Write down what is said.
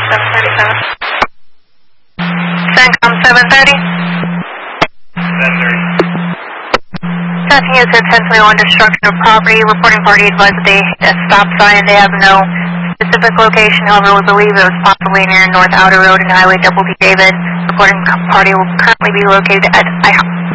CENTCOM 730. 730. Traffic is intentionally on destruction of property. Reporting party advised that they hit a stop sign. They have no specific location, however, we believe it was possibly near North Outer Road and Highway Double B David. Reporting party will currently be located at